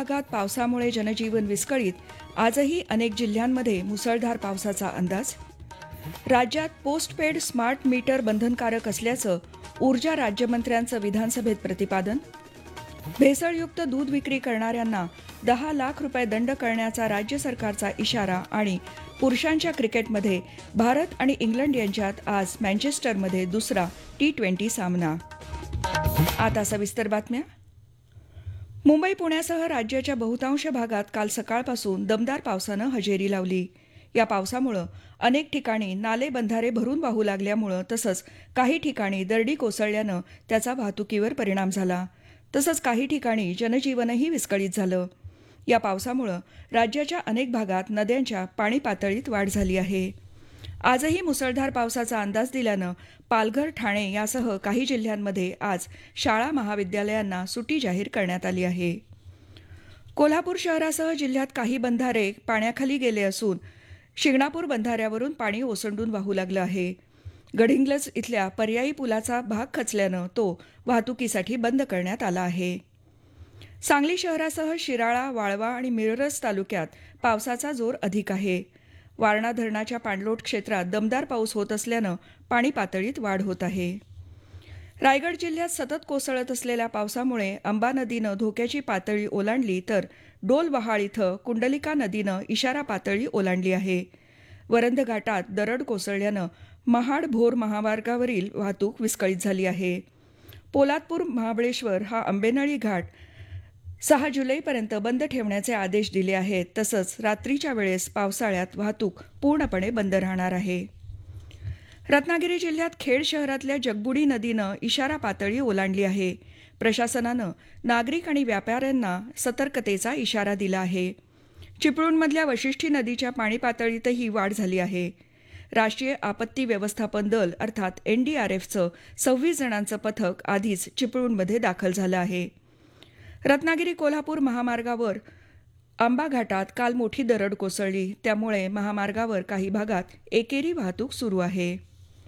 भागात पावसामुळे जनजीवन विस्कळीत. आजही अनेक जिल्ह्यांमध्ये मुसळधार पावसाचा अंदाज. राज्यात पोस्टपेड स्मार्ट मीटर बंधनकारक असल्याचं ऊर्जा राज्यमंत्र्यांचं विधानसभेत प्रतिपादन. भेसळयुक्त दूध विक्री करणाऱ्यांना 10 लाख रुपये दंड करण्याचा राज्य सरकारचा इशारा. आणि पुरुषांच्या क्रिकेटमध्ये भारत आणि इंग्लंड यांच्यात आज मँचेस्टरमध्ये दुसरा T20 सामना. आता सविस्तर बातम्या. मुंबई पुण्यासह राज्याच्या बहुतांश भागात काल सकाळपासून दमदार पावसानं हजेरी लावली. या पावसामुळं अनेक ठिकाणी नाले बंधारे भरून वाहू लागल्यामुळं तसंच काही ठिकाणी दरडी कोसळल्यानं त्याचा वाहतुकीवर परिणाम झाला. तसंच काही ठिकाणी जनजीवनही विस्कळीत झालं. या पावसामुळं राज्याच्या अनेक भागात नद्यांच्या पाणी पातळीत वाढ झाली आहे. आजही मुसळधार पावसाचा अंदाज दिल्यानं पालघर, ठाणे यासह काही जिल्ह्यांमध्ये आज शाळा महाविद्यालयांना सुट्टी जाहीर करण्यात आली आहे. कोल्हापूर शहरासह जिल्ह्यात काही बंधारे पाण्याखाली गेले असून शिंगणापूर बंधाऱ्यावरून पाणी ओसंडून वाहू लागलं आहे. गडिंग्लज इथल्या पर्यायी पुलाचा भाग खचल्यानं तो वाहतुकीसाठी बंद करण्यात आला आहे. सांगली शहरासह शिराळा, वाळवा आणि मिरज तालुक्यात पावसाचा जोर अधिक आहे. वारणा धरणाच्या पाणलोट क्षेत्रात दमदार पाऊस होत असल्यानं पाणी पातळीत वाढ होत आहे. रायगड जिल्ह्यात सतत कोसळत असलेल्या पावसामुळे अंबा नदीनं धोक्याची पातळी ओलांडली तर डोलवहाळ इथं कुंडलिका नदीनं इशारा पातळी ओलांडली आहे. वरंध घाटात दरड कोसळल्यानं महाड-भोर महामार्गावरील वाहतूक विस्कळीत झाली आहे. पोलादपूर महाबळेश्वर हा आंबेनळी घाट 6 जुलैपर्यंत बंद ठेवण्याचे आदेश दिले आहेत. तसंच रात्रीच्या वेळेस पावसाळ्यात वाहतूक पूर्णपणे बंद राहणार आहे. रत्नागिरी जिल्ह्यात खेड शहरातल्या जगबुडी नदीनं इशारा पातळी ओलांडली आहे. प्रशासनानं नागरिक आणि व्यापाऱ्यांना सतर्कतेचा इशारा दिला आहे. चिपळूणमधल्या वशिष्ठी नदीच्या पाणी पातळीतही वाढ झाली आहे. राष्ट्रीय आपत्ती व्यवस्थापन दल अर्थात NDRFचं 26 जणांचं पथक आधीच चिपळूणमध्ये दाखल झालं आहे. रत्नागिरी कोल्हापूर महामार्गावर आंबा घाटात काल मोठी दरड कोसळली. त्यामुळे महामार्गावर काही भागात एकेरी वाहतूक सुरू आहे.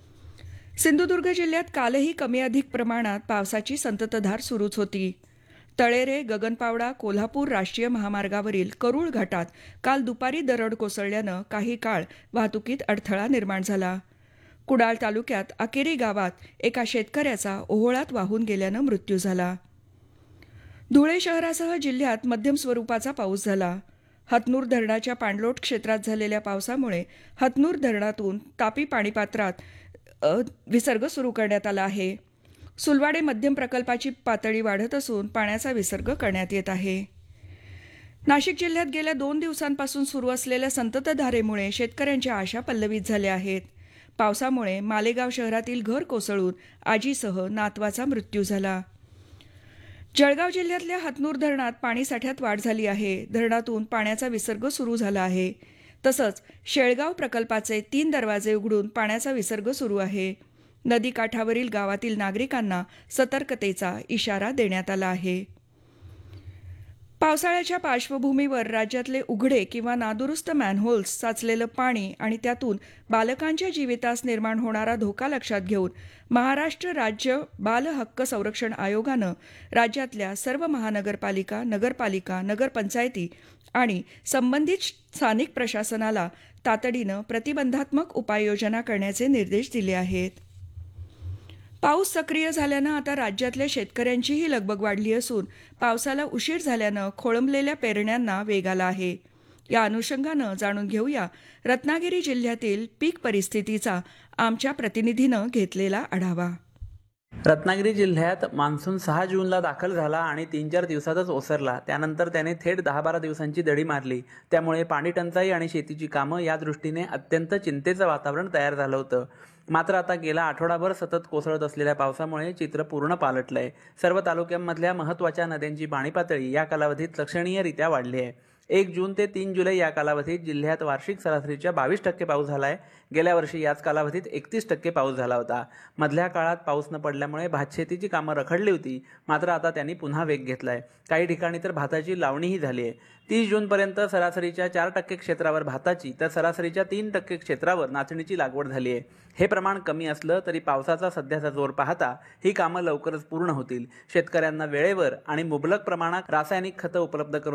सिंधुदुर्ग जिल्ह्यात कालही कमी अधिक प्रमाणात पावसाची संततधार सुरूच होती. तळेरे, गगनपावडा, कोल्हापूर राष्ट्रीय महामार्गावरील करूळ घाटात काल दुपारी दरड कोसळल्यानं काही काळ वाहतुकीत अडथळा निर्माण झाला. कुडाळ तालुक्यात अकेरी गावात एका शेतकऱ्याचा ओहोळात वाहून गेल्यानं मृत्यू झाला. धुळे शहरासह जिल्ह्यात मध्यम स्वरूपाचा पाऊस झाला. हतनूर धरणाच्या पाणलोट क्षेत्रात झालेल्या पावसामुळे हतनूर धरणातून तापी पाणीपात्रात विसर्ग सुरू करण्यात आला आहे. सुलवाडे मध्यम प्रकल्पाची पातळी वाढत असून पाण्याचा विसर्ग करण्यात येत आहे. नाशिक जिल्ह्यात गेल्या 2 दिवसांपासून सुरू असलेल्या संततधारेमुळे शेतकऱ्यांच्या आशा पल्लवित झाल्या आहेत. पावसामुळे मालेगाव शहरातील घर कोसळून आजीसह नातवाचा मृत्यू झाला. जळगाव जिल्ह्यातल्या हतनूर धरणात पाणीसाठ्यात वाढ झाली आहे. धरणातून पाण्याचा विसर्ग सुरू झाला आहे. तसंच शेळगाव प्रकल्पाचे 3 दरवाजे उघडून पाण्याचा विसर्ग सुरू आहे. नदीकाठावरील गावातील नागरिकांना सतर्कतेचा इशारा देण्यात आला आहे. पावसाळ्याच्या पार्श्वभूमीवर राज्यातले उघडे किंवा नादुरुस्त मॅनहोल्स, साचलेलं पाणी आणि त्यातून बालकांच्या जीवितास निर्माण होणारा धोका लक्षात घेऊन महाराष्ट्र राज्य बाल हक्क संरक्षण आयोगानं राज्यातल्या सर्व महानगरपालिका, नगरपालिका, नगरपंचायती आणि संबंधित स्थानिक प्रशासनाला तातडीनं प्रतिबंधात्मक उपाययोजना करण्याचे निर्देश दिले आहेत. पाऊस सक्रिय झाल्यानं आता राज्यातल्या शेतकऱ्यांचीही लगबग वाढली असून पावसाला उशीर झाल्यानं खोळंबलेल्या पेरण्यांना वेग आला आहे. या अनुषंगानं जाणून घेऊया रत्नागिरी जिल्ह्यातील पीक परिस्थितीचा आमच्या प्रतिनिधीनं घेतलेला आढावा. रत्नागिरी जिल्ह्यात मान्सून 6 जूनला दाखल झाला आणि 3-4 दिवसातच ओसरला. त्यानंतर त्याने थेट 10-12 दिवसांची दडी मारली. त्यामुळे पाणी टंचाई आणि शेतीची कामं या दृष्टीने अत्यंत चिंतेचं वातावरण तयार झालं होतं. मात्र आता गेला आठवडाभर सतत कोसळत असलेल्या पावसामुळे चित्र पूर्ण पालटलंय. सर्व तालुक्यांमधल्या महत्त्वाच्या नद्यांची पाणी पातळी या कालावधीत लक्षणीयरित्या वाढली आहे. 1 जून ते 3 जुलै या कालावधीत जिल्ह्यात वार्षिक सरासरीच्या 22% पाऊस झालाय. गेल्या वर्षी याच कालावधीत 31% पाऊस झाला होता. मधल्या काळात पाऊस न पडल्यामुळे भातशेतीची कामं रखडली होती. मात्र आता त्यांनी पुन्हा वेग घेतलाय. काही ठिकाणी तर भाताची लावणीही झाली आहे. 30 जूनपर्यंत सरासरीच्या 4% क्षेत्रावर भाताची तर सरासरीच्या 3% क्षेत्रावर नाचणीची लागवड झाली आहे. हे प्रमाण कमी असलं तरी पावसाचा सध्याचा जोर पाहता ही कामं लवकरच पूर्ण होतील. शेतकऱ्यांना वेळेवर आणि मुबलक प्रमाणात रासायनिक खतं उपलब्ध करून